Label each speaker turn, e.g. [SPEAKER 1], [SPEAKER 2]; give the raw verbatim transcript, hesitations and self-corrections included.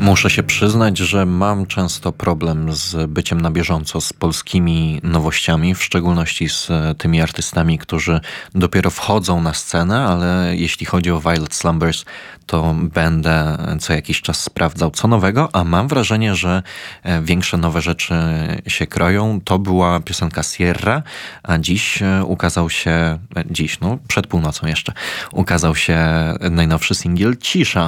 [SPEAKER 1] Muszę się przyznać, że mam często problem z byciem na bieżąco z polskimi nowościami, w szczególności z tymi artystami, którzy dopiero wchodzą na scenę, ale jeśli chodzi o Violet Slumbers, to będę co jakiś czas sprawdzał co nowego, a mam wrażenie, że większe nowe rzeczy się kroją. To była piosenka Sierra, a dziś ukazał się, dziś, no przed północą jeszcze, ukazał się najnowszy singiel Cisza.